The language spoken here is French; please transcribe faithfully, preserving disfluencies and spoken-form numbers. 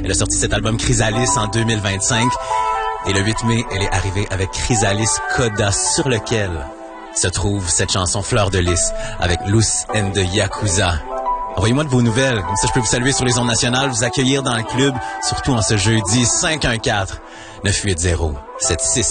Elle a sorti cet album Chrysalis en deux mille vingt-cinq. Et le huit mai, elle est arrivée avec Chrysalis Coda, sur lequel se trouve cette chanson Fleur de Lys avec Loose and the Yakuza. Envoyez-moi de vos nouvelles, comme ça je peux vous saluer sur les ondes nationales, vous accueillir dans le club, surtout en ce jeudi. Cinq un quatre neuf huit zéro sept six